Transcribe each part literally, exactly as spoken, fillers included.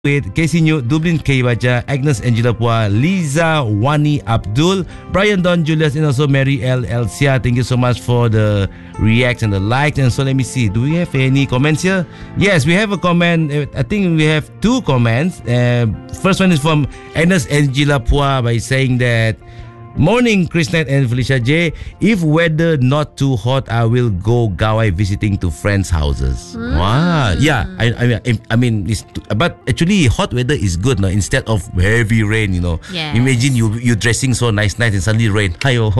with Casey New, Dublin K. Baja, Agnes Angela Pua, Liza Wani Abdul, Brian Don Julius, and also Mary L. Elsia. Thank you so much for the reacts and the likes. And so let me see, do we have any comments here? Yes, we have a comment. I think we have two comments. Uh, first one is from Agnes Angela Pua by saying that, morning, Chris Knight and Felicia J. If weather not too hot, I will go Gawai visiting to friends' houses. Mm. Wow, yeah. I, I, I mean, it's, but actually, hot weather is good, no? Instead of heavy rain, you know. Yes. Imagine you you dressing so nice, nice, and suddenly rain. Hiyo,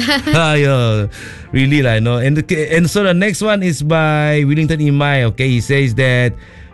hiyo, really, like, no. And the, and so the next one is by Willington Imai. Okay, he says that.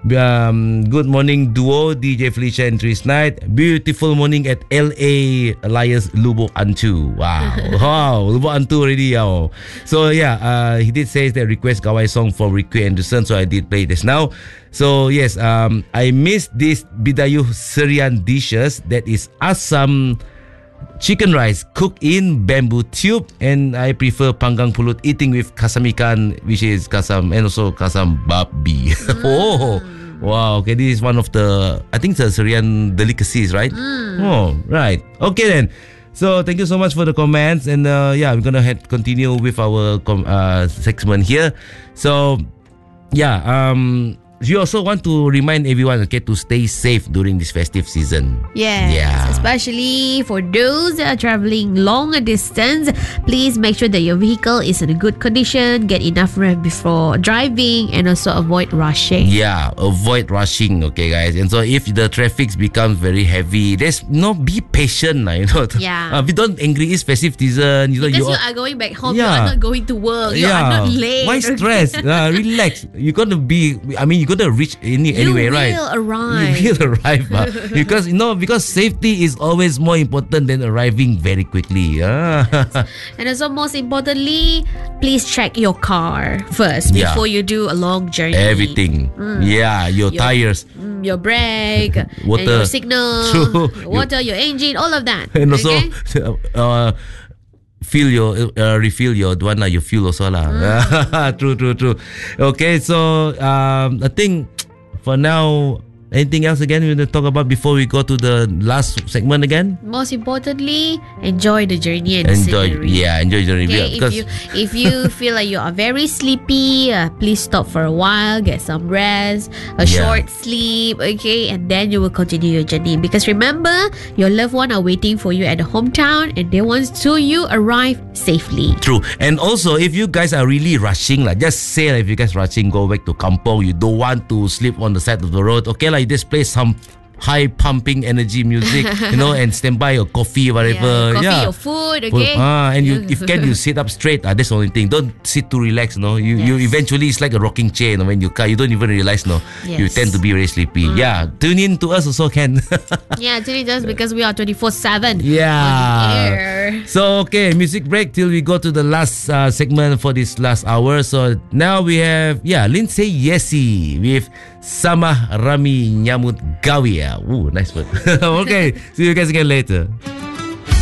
Um, good morning duo D J Felicia and Chris Knight. Beautiful morning at L A Elias Lubok Antu. Wow, wow, Lubok Antu already. Oh. So yeah, uh, he did say that request Gawai song from Ricky Anderson, so I did play this now. So yes, um, I missed this Bidayuh Syrian dishes, that is asam chicken rice cooked in bamboo tube, and I prefer panggang pulut eating with kasam ikan, which is kasam, and also kasam babi. Mm. Oh, wow. Okay, this is one of the, I think, the Syrian delicacies, right? Mm. Oh, right. Okay then. So thank you so much for the comments, and uh, yeah, we're gonna head continue with our com- uh, segment here. So yeah, um. we also want to remind everyone, okay, to stay safe during this festive season. Yes, yeah. Especially for those that are traveling longer distance, please make sure that your vehicle is in a good condition, get enough rest before driving, and also avoid rushing. Yeah, avoid rushing, okay, guys. And so if the traffic becomes very heavy, there's no, be patient, you know. Yeah. Uh, we don't angry, it's festive season. You know, because you, you are going back home, yeah. you are not going to work, you yeah. are not late. Why stress? uh, relax. You're gonna be, I mean, you're gonna reach any, anyway, right? You will arrive. You will arrive. uh, because, you know, because safety is always more important than arriving very quickly. Uh. Yes. And also, most importantly, please check your car first Yeah. before you do a long journey. Everything. Mm. Yeah, your, Your- tires. Mm, your brake, Water. and your signal, True. your water, your engine, all of that. And also, okay? uh, fill your uh, refill your one lah, your fuel also lah. Mm. True, true, true. Okay, so um, I think for now, anything else again we want to talk about before we go to the last segment again? Most importantly, enjoy the journey and Enjoy, the scenery. yeah, enjoy the journey. Okay, Yeah, if you if you feel like you are very sleepy, uh, please stop for a while, get some rest, a Yeah. short sleep, okay, and then you will continue your journey. Because remember, your loved one are waiting for you at the hometown, and they want to you arrive safely. True. And also, if you guys are really rushing, like, just say like, if you guys rushing, go back to kampong, you don't want to sleep on the side of the road, okay, like, just play some high pumping energy music, you know, and stand by your coffee, whatever. Yeah, coffee, yeah. your food, okay. Ah, and you, if can, you sit up straight. Ah, that's the only thing. Don't sit too relaxed. No, you you Yes. eventually it's like a rocking chair. No? When you car, you don't even realize. No, you Yes. tend to be very sleepy. Yeah, tune in to us also can. Yeah, actually just because we are twenty-four seven. Yeah. So okay, music break till we go to the last uh, segment for this last hour. So now we have yeah Lindsay Yesi with Sama Rami Nyamut Gawia. Ooh, nice word. Okay, see you guys again later.